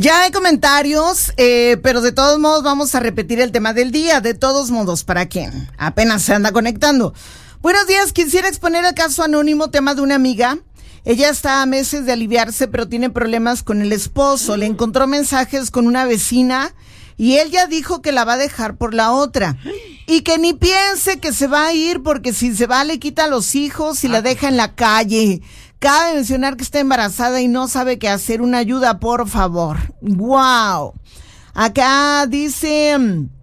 Ya hay comentarios, pero de todos modos vamos a repetir el tema del día. De todos modos, para quien apenas se anda conectando. Buenos días, quisiera exponer el caso anónimo, tema de una amiga. Ella está a meses de aliviarse, pero tiene problemas con el esposo. Le encontró mensajes con una vecina y él ya dijo que la va a dejar por la otra. Y que ni piense que se va a ir, porque si se va le quita a los hijos y la deja en la calle. Cabe mencionar que está embarazada y no sabe qué hacer. Una ayuda, por favor. ¡Wow! Acá dice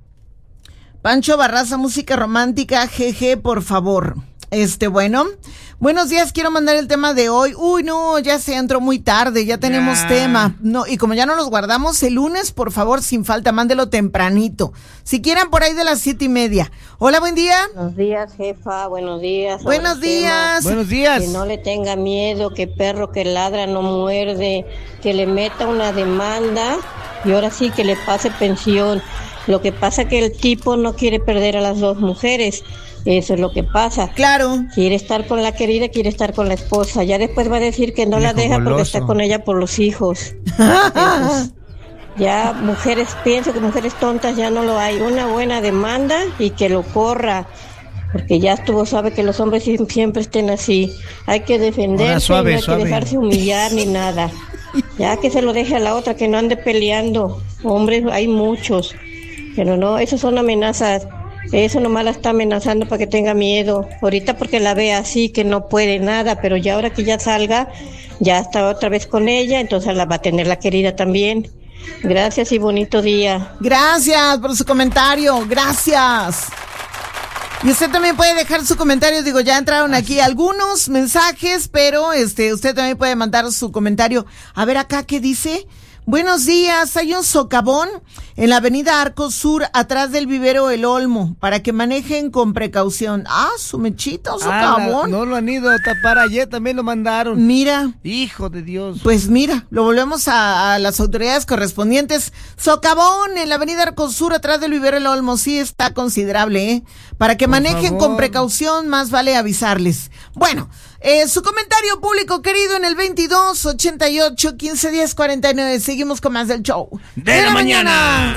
Pancho Barraza, música romántica, jeje, por favor. Bueno, buenos días, quiero mandar el tema de hoy. Uy, no, ya se entró muy tarde, ya tenemos tema. No, y como ya no los guardamos, el lunes, por favor, sin falta, mándelo tempranito. Si quieren, por ahí de las 7:30. Hola, buen día. Buenos días, jefa, buenos días. Buenos días. Buenos días. Que no le tenga miedo, que perro que ladra no muerde, que le meta una demanda y ahora sí que le pase pensión. Lo que pasa que el tipo no quiere perder a las dos mujeres. Eso es lo que pasa. Claro. Quiere estar con la querida, quiere estar con la esposa. Ya después va a decir que no la deja porque está con ella por los hijos. Entonces, ya mujeres, pienso que mujeres tontas ya no lo hay. Una buena demanda y que lo corra. Porque ya estuvo, sabe que los hombres siempre estén así. Hay que defenderse, suave, no hay suave. que dejarse humillar ni nada. Ya que se lo deje a la otra, que no ande peleando. Hombres hay muchos. Pero no, eso son amenazas. Eso nomás la está amenazando para que tenga miedo. Ahorita porque la ve así, que no puede nada, pero ya ahora que ya salga, ya está otra vez con ella, entonces la va a tener la querida también. Gracias y bonito día. Gracias por su comentario, gracias. Y usted también puede dejar su comentario, digo, ya entraron aquí algunos mensajes, pero usted también puede mandar su comentario. A ver acá, ¿qué dice? Buenos días, hay un socavón en la avenida Arco Sur, atrás del vivero El Olmo, para que manejen con precaución. Ah, su mechita, un socavón. No lo han ido a tapar, ayer también lo mandaron. Mira. Hijo de Dios. Pues mira, lo volvemos a las autoridades correspondientes. Socavón en la avenida Arco Sur, atrás del vivero El Olmo, sí está considerable, ¿eh? Para que manejen con precaución, más vale avisarles. Bueno, su comentario público querido en el 22 88 15 10 49. Seguimos con más del show de la mañana.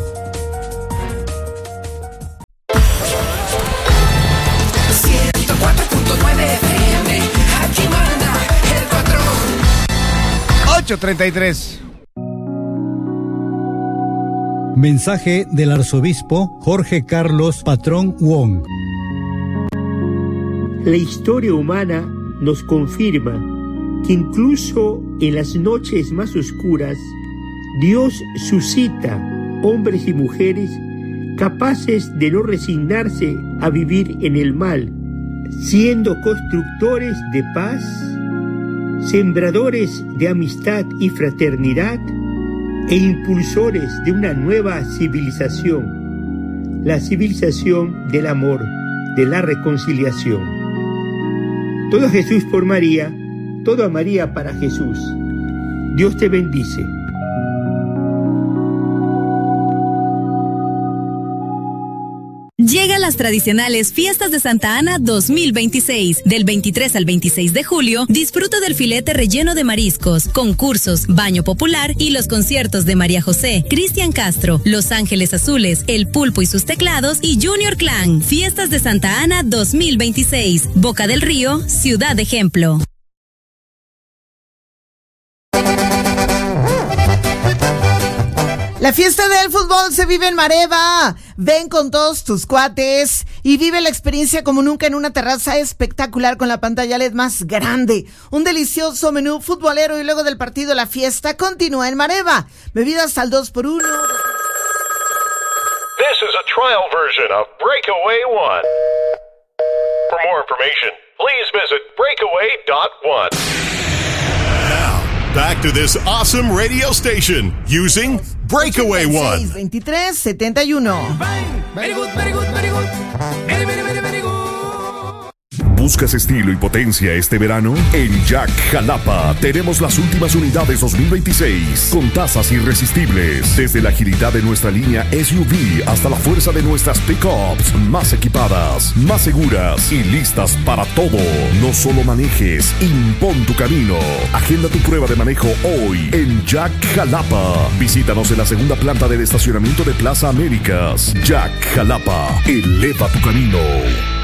Aquí manda el patrón. 8:33. Mensaje del arzobispo Jorge Carlos Patrón Wong. La historia humana nos confirma que incluso en las noches más oscuras, Dios suscita hombres y mujeres capaces de no resignarse a vivir en el mal, siendo constructores de paz, sembradores de amistad y fraternidad e impulsores de una nueva civilización, la civilización del amor, de la reconciliación. Todo a Jesús por María, todo a María para Jesús. Dios te bendice. Llegan las tradicionales Fiestas de Santa Ana 2026. Del 23 al 26 de julio, disfruta del filete relleno de mariscos, concursos, baño popular y los conciertos de María José, Cristian Castro, Los Ángeles Azules, El Pulpo y sus teclados y Junior Clan. Fiestas de Santa Ana 2026. Boca del Río, Ciudad Ejemplo. La fiesta del fútbol se vive en Mareva. Ven con todos tus cuates y vive la experiencia como nunca en una terraza espectacular con la pantalla LED más grande. Un delicioso menú futbolero y luego del partido la fiesta continúa en Mareva. Bebidas al 2x1. This is a trial version of Breakaway One. For more information, please visit breakaway.one. Back to this awesome radio station using Breakaway One. 2371. Very good, very good, very good. Very, very, very, very good. ¿Buscas estilo y potencia este verano? En Jack Jalapa tenemos las últimas unidades 2026 con tasas irresistibles. Desde la agilidad de nuestra línea SUV hasta la fuerza de nuestras pickups, más equipadas, más seguras y listas para todo. No solo manejes, impón tu camino. Agenda tu prueba de manejo hoy en Jack Jalapa. Visítanos en la segunda planta del estacionamiento de Plaza Américas. Jack Jalapa, eleva tu camino.